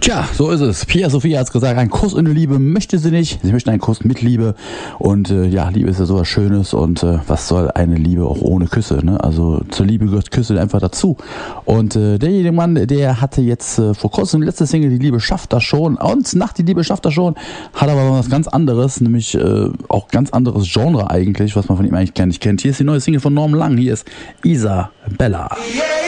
Tja, so ist es. Pia Sophia hat es gesagt, ein Kuss ohne Liebe möchte sie nicht. Sie möchte einen Kuss mit Liebe. Und ja, Liebe ist ja sowas Schönes. Und was soll eine Liebe auch ohne Küsse? Ne? Also zur Liebe gehört Küsse einfach dazu. Und derjenige Mann, der hatte jetzt vor kurzem letzte Single, Die Liebe schafft das schon. Und nach Die Liebe schafft das schon, hat aber was ganz anderes, nämlich auch ganz anderes Genre eigentlich, was man von ihm eigentlich gar nicht kennt. Hier ist die neue Single von Norman Lang. Hier ist Isabella.